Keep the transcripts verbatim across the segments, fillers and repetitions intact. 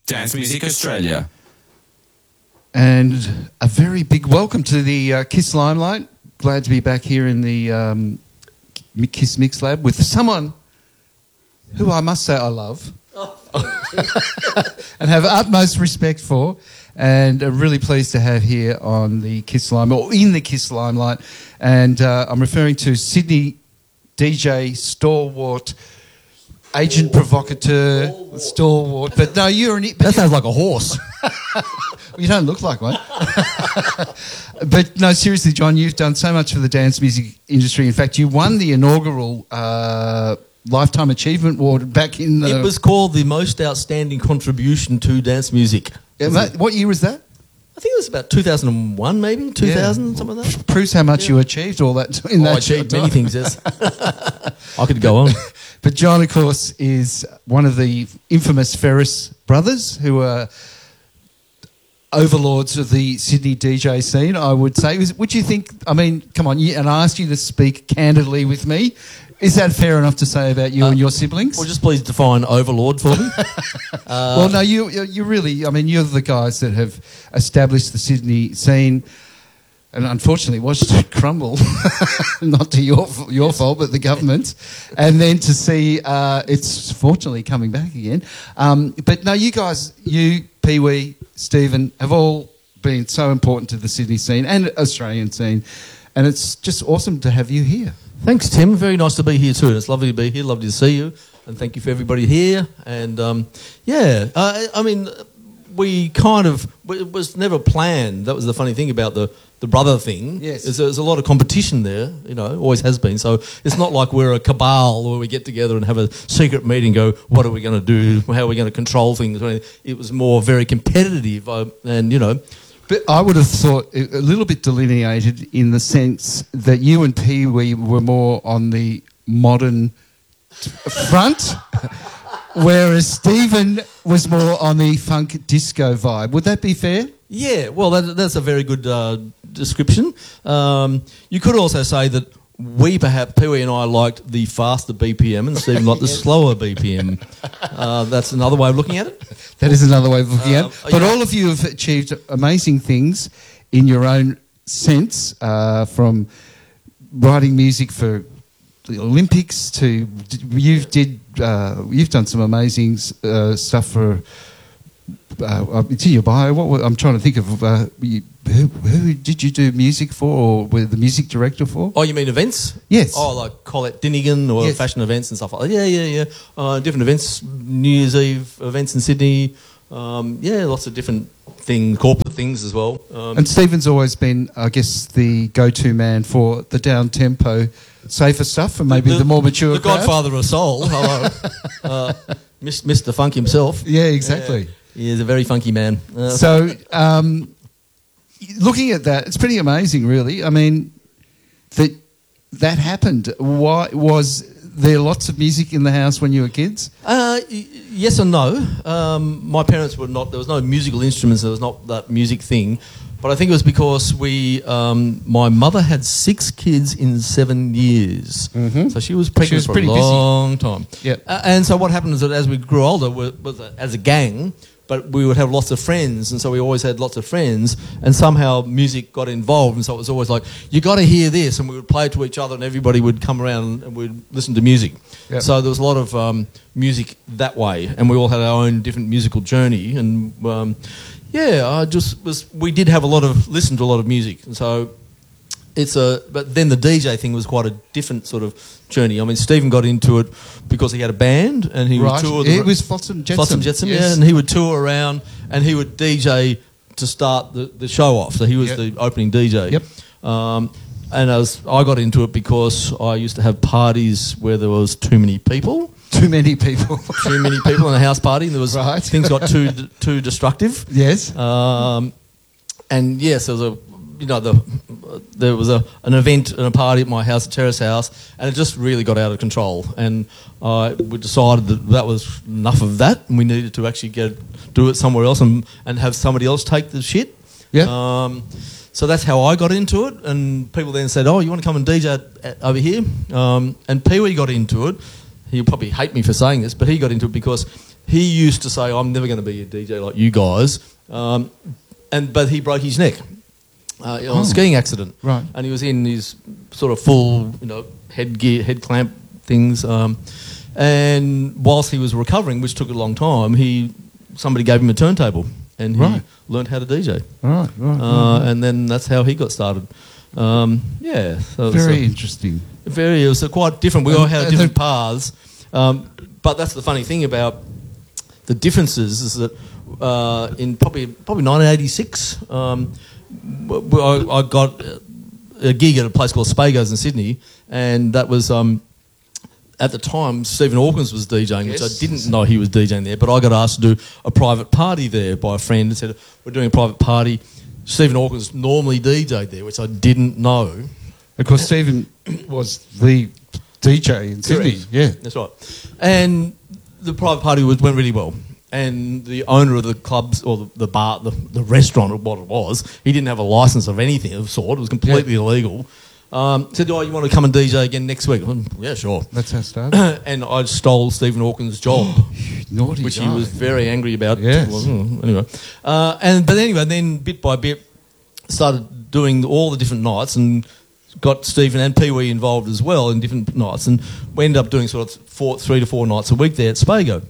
Dance Music Australia. And a very big welcome to the uh, KISS Limelight. Glad to be back here in the um, KISS Mix Lab with someone who I must say I love and have utmost respect for, and I'm really pleased to have here on the KISS Limelight, or in the KISS Limelight, and uh, I'm referring to Sydney D J stalwart, agent provocateur, stalwart. stalwart. But no, you're an... That sounds like a horse. You don't look like one. But no, seriously, John, you've done so much for the dance music industry. In fact, you won the inaugural uh, Lifetime Achievement Award back in the... It was called the Most Outstanding Contribution to Dance Music. Yeah, mate, what year was that? I think it was about two thousand one, maybe, two thousand, yeah. Something like that. Proves how much yeah. you achieved all that in oh, that I achieved many things, yes. I could go on. But John, of course, is one of the infamous Ferris brothers who are overlords of the Sydney D J scene, I would say. Would you think, I mean, come on, you, and I asked you to speak candidly with me. Is that fair enough to say about you uh, and your siblings? Well, just please define overlord for me. uh, well, no, you you really, I mean, you're the guys that have established the Sydney scene, and unfortunately watched it crumble, not to your your fault, but the government's, and then to see uh, it's fortunately coming back again. Um, but no, you guys, you, Pee Wee, Stephen, have all been so important to the Sydney scene and Australian scene, and it's just awesome to have you here. Thanks, Tim. Very nice to be here too. It's lovely to be here. Lovely to see you, and thank you for everybody here. And um, yeah, uh, I mean, we kind of it was never planned. That was the funny thing about the the brother thing. Yes, is there's a lot of competition there. You know, always has been. So it's not like we're a cabal where we get together and have a secret meeting. And go, what are we going to do? How are we going to control things? It was more very competitive, uh, and you know. But I would have thought a little bit delineated in the sense that you and Pee Wee were more on the modern front, whereas Stephen was more on the funk disco vibe. Would that be fair? Yeah, well, that, that's a very good uh, description. Um, you could also say that we perhaps, Pee Wee and I, liked the faster B P M and Stephen liked the slower B P M. Uh, that's another way of looking at it. That is another way of looking uh, at it. But yeah. All of you have achieved amazing things in your own sense, uh, from writing music for the Olympics to you've did uh, you've done some amazing uh, stuff for. Uh, it's in your bio. What I'm trying to think of. Uh, you, who, who did you do music for, or were the music director for? Oh, you mean events? Yes. Oh, like Colette Dinnigan or yes. fashion events and stuff like that. Yeah, yeah, yeah. Uh, different events, New Year's Eve events in Sydney. Um, yeah, lots of different things, corporate things as well. Um, and Stephen's always been, I guess, the go-to man for the down-tempo, safer stuff, and maybe the, the more mature The crowd. Godfather of Soul. Hello. uh, Mister Funk himself. Yeah, exactly. Yeah. He is a very funky man. Uh, so, um, looking at that, it's pretty amazing, really. I mean, that that happened. Why was there lots of music in the house when you were kids? Uh, y- yes and no. Um, my parents were not. There was no musical instruments. There was not that music thing. But I think it was because we. Um, my mother had six kids in seven years, mm-hmm. so she was pregnant she was for pretty a long busy. time. Yep. Uh, and so what happened is that as we grew older, we, was a, as a gang. But we would have lots of friends, and so we always had lots of friends, and somehow music got involved, and so it was always like, you got to hear this, and we would play it to each other, and everybody would come around and we'd listen to music. Yep. So there was a lot of um, music that way, and we all had our own different musical journey, and um, yeah, I just was, we did have a lot of, listened to a lot of music, and so it's a, but then the D J thing was quite a different sort of journey. I mean, Stephen got into it because he had a band and he right. would tour. The, it was Flotsam Jetsam. Flotsam Jetsam, yes. yeah, and he would tour around and he would D J to start the, the show off. So he was yep. the opening D J. Yep. Um, and as I got into it because I used to have parties where there was too many people. Too many people. too many people in a house party. And there was right. things got too too destructive. Yes. Um, and yes, there was a. You know, the, there was a an event and a party at my house, at Terrace House, and it just really got out of control. And uh, we decided that that was enough of that, and we needed to actually get do it somewhere else and, and have somebody else take the shit. Yeah. Um, so that's how I got into it, and people then said, "Oh, you want to come and D J at, at, over here?" Um, and Pee Wee got into it. He'll probably hate me for saying this, but he got into it because he used to say, "I'm never going to be a D J like you guys," um, and but he broke his neck uh, on Oh. a skiing accident, Right. and he was in his sort of full, you know, headgear, head clamp things, um, and whilst he was recovering, which took a long time, he somebody gave him a turntable, and he Right. learned how to D J, Right, right. uh, right. and then that's how he got started. Um, yeah, so Very so interesting. very. It was a quite different. We all And- had and different the- paths, um, but that's the funny thing about the differences is that uh, in probably probably nineteen eighty-six, um, w- w- I, I got a gig at a place called Spago's in Sydney, and that was. Um, At the time, Stephen Hawkins was DJing, which Yes. I didn't know he was DJing there, but I got asked to do a private party there by a friend and said, we're doing a private party. Stephen Hawkins normally DJed there, which I didn't know. Of course, Stephen was the D J in Sydney. Correct. Yeah. That's right. And the private party was, went really well. And the owner of the clubs, or the, the bar, the, the restaurant, or what it was, he didn't have a license of anything of the sort. It was completely illegal. Um, said, oh, you want to come and D J again next week? I went, yeah, sure. That's how it started. And I stole Stephen Hawkins' job, Naughty which guy. he was very angry about. Yes. Well, mm, anyway, uh, and but anyway, then bit by bit, started doing all the different nights and got Stephen and Pee Wee involved as well in different nights, and we ended up doing sort of four, three to four nights a week there at Spago,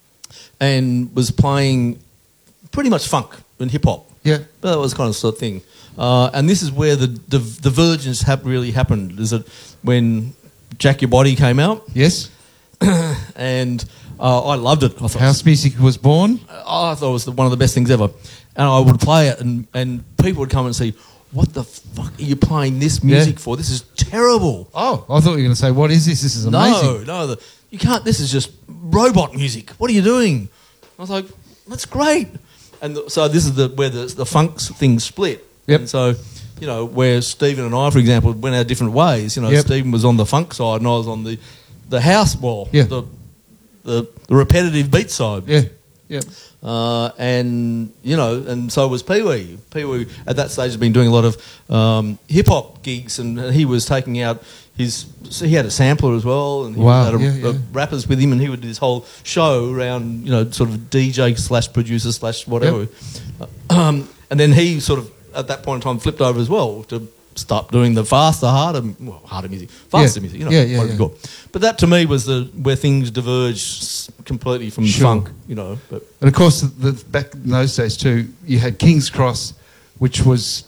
and was playing pretty much funk and hip hop. Yeah. But that was kind of sort of thing. Uh, and this is where the the, the divergence hap- really happened. Is that when Jack Your Body came out, Yes. and uh, I loved it. I thought, House music was born. I thought it was the, one of the best things ever. And I would play it, and, and people would come and say, what the fuck are you playing this music Yeah. for? This is terrible. Oh, I thought you were going to say, what is this? This is amazing. No, no, the, you can't. This is just robot music. What are you doing? I was like, that's great. And the, so this is the where the, the funk thing split. Yep. And so, you know, where Stephen and I, for example, went our different ways. You know, Yep. Stephen was on the funk side, and I was on the the house wall, Yeah. the, the the repetitive beat side. Yeah. Yeah. Uh, and you know, and so was Pee Wee. Pee Wee at that stage had been doing a lot of um, hip hop gigs, and he was taking out his. So he had a sampler as well, and he Wow, had a, yeah, yeah. a rappers with him, and he would do this whole show around, you know, sort of D J slash producer slash whatever. Um, and then he sort of at that point in time flipped over as well to start doing the faster, harder, well, harder music, faster Yeah. music. You know, Yeah, yeah, whatever you yeah. call it. But that to me was the where things diverged s- completely from Sure. funk. You know, but. And of course, the, the, back in those days too, you had King's Cross, which was,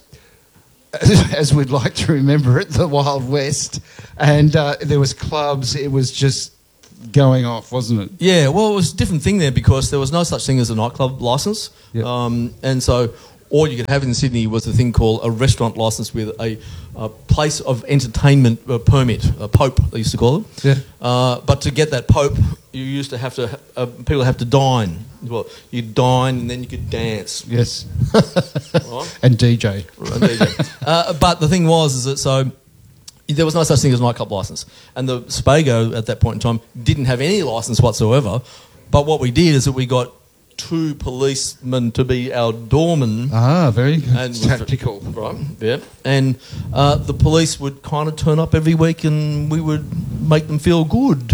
as we'd like to remember it, the Wild West. And uh, there was clubs. It was just going off, wasn't it? Yeah, well, it was a different thing there because there was no such thing as a nightclub license. Yep. Um, and so all you could have in Sydney was a thing called a restaurant license with a, a place of entertainment uh, permit, a POPE, they used to call it. Yeah. Uh, but to get that POPE, you used to have to, uh, people have to dine. Well, you'd dine and then you could dance. Yes. Right? And D J. Right, there you go. uh, but the thing was, is that so there was no such thing as a nightclub license, and the Spago at that point in time didn't have any license whatsoever. But what we did is that we got two policemen to be our doormen. Ah, very And tactical. Right, yeah. And uh, the police would kind of turn up every week, and we would make them feel good.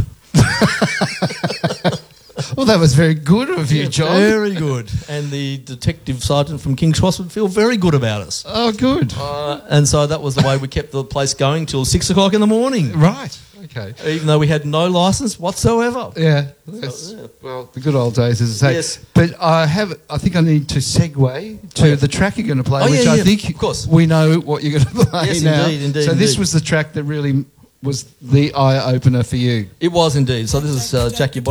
Well, that was very good of you, John. Very good. And the detective sergeant from King's Cross would feel very good about us. Oh, good. Uh, and so that was the way we kept the place going till six o'clock in the morning, Right. Okay. even though we had no license whatsoever. Yeah. That's, yeah. Well, the good old days, as I say. Yes. But I have. I think I need to segue to Oh, yeah. the track you're going to play, Oh, yeah, which I yeah, think of course. we know what you're going to play Yes, now. indeed, indeed, so this indeed. was the track that really was the eye opener for you. It was indeed. So this is uh, Jack Your